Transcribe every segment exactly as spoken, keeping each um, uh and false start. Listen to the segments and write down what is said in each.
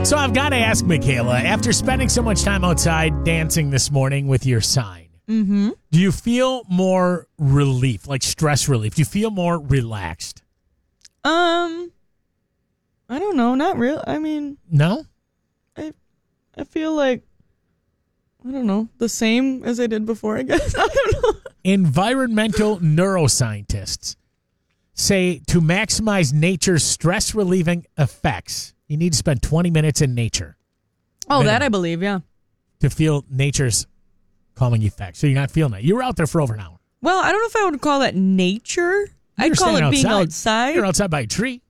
So I've got to ask, Michaela, after spending so much time outside dancing this morning with your sign, mm-hmm. do you feel more relief, like stress relief? Do you feel more relaxed? Um, I don't know. Not real. I mean, no. I, I feel like, I don't know, the same as I did before, I guess. I don't know. Environmental neuroscientists say to maximize nature's stress-relieving effects, you need to spend twenty minutes in nature. Oh, that I believe, yeah. To feel nature's calming effects. So you're not feeling that. You were out there for over an hour. Well, I don't know if I would call that nature. I'd call it being outside. You're outside by a tree.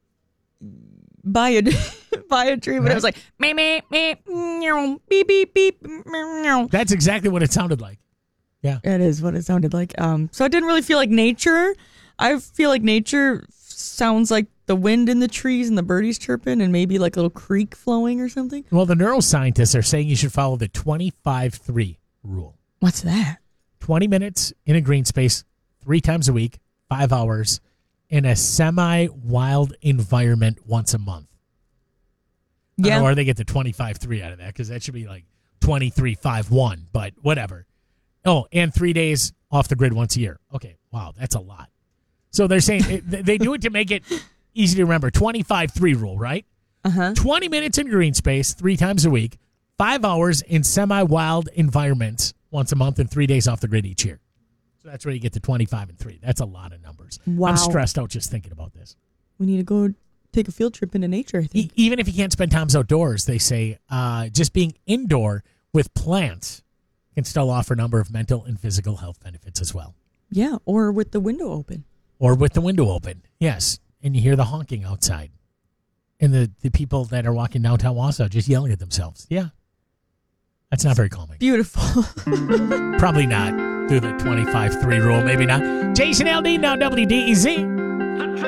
By a, by a tree, but right. it was like, me, me, me, beep, beep, beep. Meow. That's exactly what it sounded like. Yeah. It is what it sounded like. Um, so I didn't really feel like nature. I feel like nature sounds like the wind in the trees and the birdies chirping and maybe like a little creek flowing or something. Well, the neuroscientists are saying you should follow the twenty-five three rule. What's that? twenty minutes in a green space, three times a week, five hours, in a semi-wild environment once a month. Yeah. I don't know where they get the twenty-five three out of that, because that should be like twenty-three five one, but whatever. Oh, and three days off the grid once a year. Okay, wow, that's a lot. So they're saying they do it to make it easy to remember. twenty-five three rule, right? Uh-huh. twenty minutes in green space, three times a week, five hours in semi-wild environments once a month, and three days off the grid each year. So that's where you get to twenty-five and three. That's a lot of numbers. Wow. I'm stressed out just thinking about this. We need to go take a field trip into nature, I think. E- even if you can't spend time outdoors, they say uh, just being indoor with plants can still offer a number of mental and physical health benefits as well. Yeah, or with the window open. Or with the window open, yes. And you hear the honking outside. And the, the people that are walking downtown Wausau just yelling at themselves. Yeah. That's not very calming. Beautiful. Probably not through the twenty-five three rule. Maybe not. Jason Aldean, now W D E Z.